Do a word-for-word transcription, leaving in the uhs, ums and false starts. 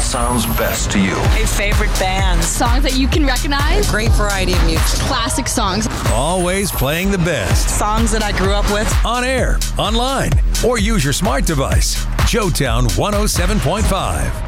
sounds best to you. My favorite bands. Songs that you can recognize. Great variety of music. Classic songs. Always playing the best. Songs that I grew up with. On air, online, or use your smart device. Joetown one oh seven point five.